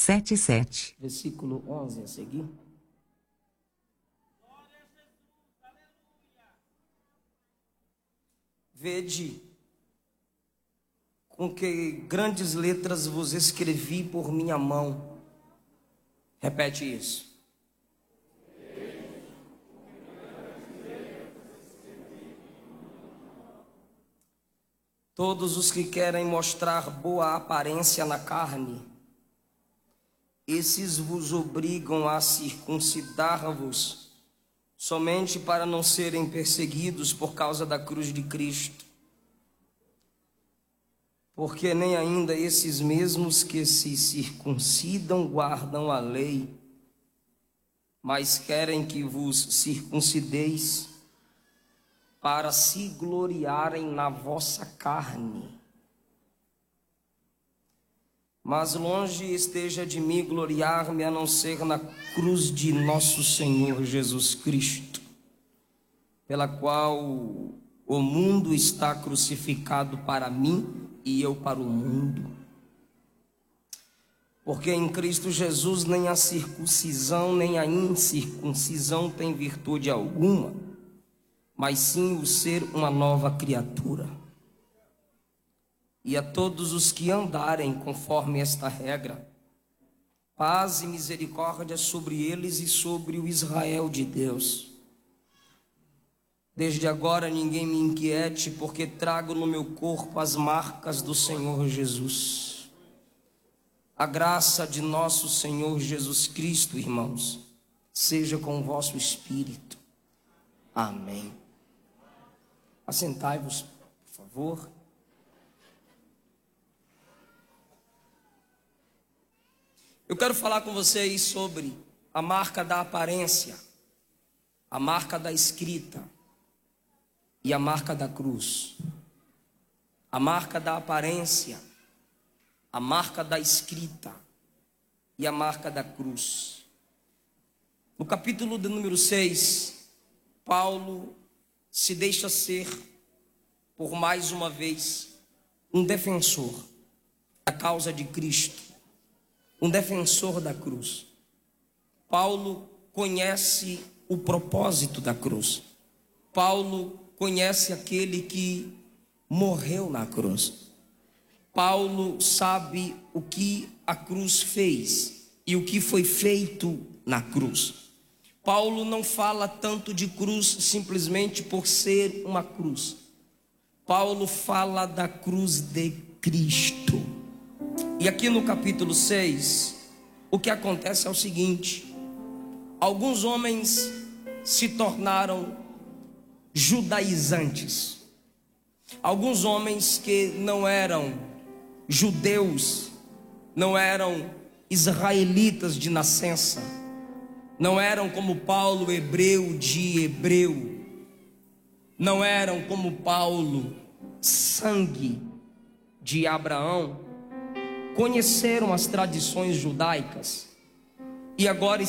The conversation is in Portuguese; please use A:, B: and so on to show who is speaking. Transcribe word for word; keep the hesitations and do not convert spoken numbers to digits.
A: sete sete.
B: Versículo onze a seguir. Vede com que grandes letras vos escrevi por minha mão. Repete isso. Todos os que querem mostrar boa aparência na carne, esses vos obrigam a circuncidar-vos, somente para não serem perseguidos por causa da cruz de Cristo. Porque nem ainda esses mesmos que se circuncidam guardam a lei, mas querem que vos circuncideis para se gloriarem na vossa carne. Mas longe esteja de mim gloriar-me a não ser na cruz de nosso Senhor Jesus Cristo, pela qual o mundo está crucificado para mim e eu para o mundo. Porque em Cristo Jesus nem a circuncisão nem a incircuncisão tem virtude alguma, mas sim o ser uma nova criatura. E a todos os que andarem conforme esta regra, paz e misericórdia sobre eles e sobre o Israel de Deus. Desde agora ninguém me inquiete, porque trago no meu corpo as marcas do Senhor Jesus. A graça de nosso Senhor Jesus Cristo, irmãos, seja com o vosso espírito. Amém. Assentai-vos, por favor. Eu quero falar com vocês sobre a marca da aparência, a marca da escrita e a marca da cruz. A marca da aparência, a marca da escrita e a marca da cruz. No capítulo de número seis, Paulo se deixa ser, por mais uma vez, um defensor da causa de Cristo, um defensor da cruz. Paulo conhece o propósito da cruz. Paulo conhece aquele que morreu na cruz. Paulo sabe o que a cruz fez e o que foi feito na cruz. Paulo não fala tanto de cruz simplesmente por ser uma cruz. Paulo fala da cruz de Cristo. E aqui no capítulo seis, o que acontece é o seguinte: alguns homens se tornaram judaizantes. Alguns homens que não eram judeus, não eram israelitas de nascença, não eram como Paulo, hebreu de hebreu, não eram como Paulo, sangue de Abraão, conheceram as tradições judaicas e agora